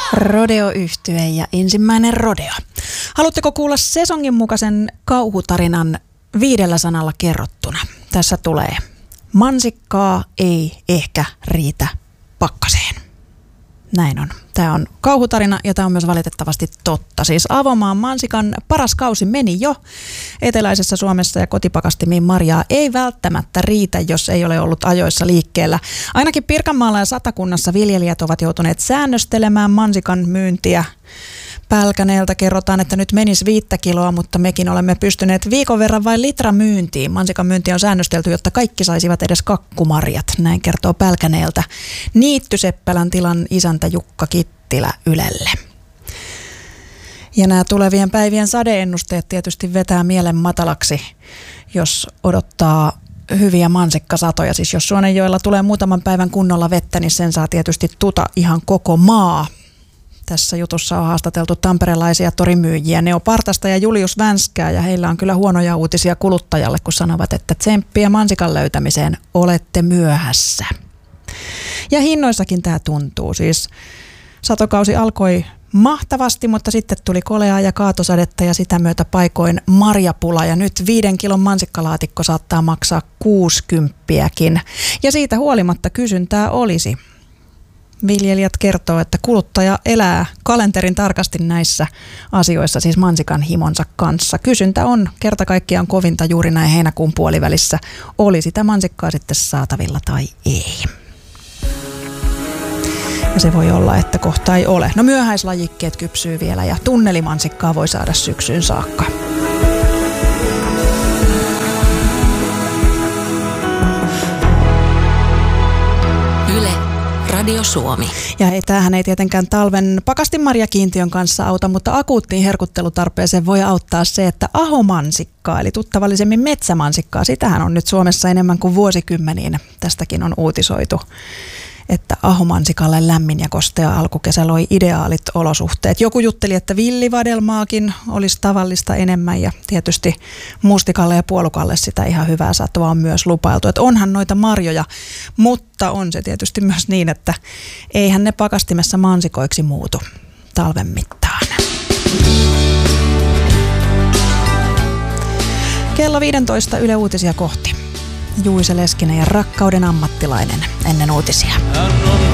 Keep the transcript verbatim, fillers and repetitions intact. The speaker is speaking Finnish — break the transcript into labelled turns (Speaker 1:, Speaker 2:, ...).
Speaker 1: Rodeo-yhtye ja ensimmäinen rodeo. Haluatteko kuulla sesongin mukaisen kauhutarinan viidellä sanalla kerrottuna? Tässä tulee: mansikkaa ei ehkä riitä pakkaseen. Näin on. Tämä on kauhutarina ja tämä on myös valitettavasti totta. Siis avomaan mansikan paras kausi meni jo. Eteläisessä Suomessa ja kotipakastimiin marjaa ei välttämättä riitä, jos ei ole ollut ajoissa liikkeellä. Ainakin Pirkanmaalla ja Satakunnassa viljelijät ovat joutuneet säännöstelemään mansikan myyntiä. Pälkäneeltä kerrotaan, että nyt menisi viittä kiloa, mutta mekin olemme pystyneet viikon verran vain litra myyntiin. Mansikan myynti on säännöstelty, jotta kaikki saisivat edes kakkumarjat. Näin kertoo Pälkäneeltä Niittyseppälän tilan isäntä Jukka Kittilä Ylelle. Ja nämä tulevien päivien sadeennusteet tietysti vetää mielen matalaksi, jos odottaa hyviä mansikkasatoja. Siis jos Suonenjoella tulee muutaman päivän kunnolla vettä, niin sen saa tietysti tuta ihan koko maa. Tässä jutussa on haastateltu tamperelaisia torimyyjiä Neo Partasta ja Julius Vänskää, ja heillä on kyllä huonoja uutisia kuluttajalle, kun sanovat, että tsemppiä mansikan löytämiseen, olette myöhässä. Ja hinnoissakin tämä tuntuu. Siis satokausi alkoi mahtavasti, mutta sitten tuli koleaa ja kaatosadetta ja sitä myötä paikoin marjapula, ja nyt viiden kilon mansikkalaatikko saattaa maksaa kuusikymppiäkin. Ja siitä huolimatta kysyntää olisi. Viljelijät kertoo, että kuluttaja elää kalenterin tarkasti näissä asioissa, siis mansikan himonsa kanssa. Kysyntä on kerta kaikkiaan kovinta juuri näin heinäkuun puolivälissä. Oli sitä mansikkaa sitten saatavilla tai ei. Ja se voi olla, että kohta ei ole. No myöhäislajikkeet kypsyy vielä ja tunnelimansikkaa voi saada syksyyn saakka.
Speaker 2: Radio Suomi.
Speaker 1: Ja hei, tämähän ei tietenkään talven pakastinmarjakiintiön kanssa auta, mutta akuuttiin herkuttelutarpeeseen voi auttaa se, että ahomansikkaa, eli tuttavallisemmin metsämansikkaa, sitähän on nyt Suomessa enemmän kuin vuosikymmeniin. Tästäkin on uutisoitu, että ahomansikalle lämmin ja kostea alkukesä loi ideaalit olosuhteet. Joku jutteli, että villivadelmaakin olisi tavallista enemmän, ja tietysti mustikalle ja puolukalle sitä ihan hyvää satoa on myös lupailtu. Että onhan noita marjoja, mutta on se tietysti myös niin, että eihän ne pakastimessa mansikoiksi muutu talven mittaan. Kello viisitoista Yle Uutisia kohti. Juise Leskinen ja Rakkauden ammattilainen ennen uutisia.